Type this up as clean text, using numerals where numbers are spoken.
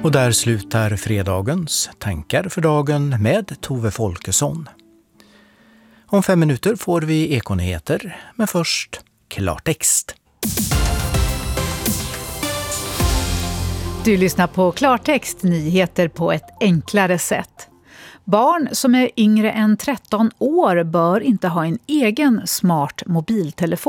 Och där slutar fredagens tankar för dagen med Tove Folkesson. Om 5 minuter får vi Ekonyheter, men först klartext. Du lyssnar på Klartext, nyheter på ett enklare sätt. Barn som är yngre än 13 år bör inte ha en egen smart mobiltelefon.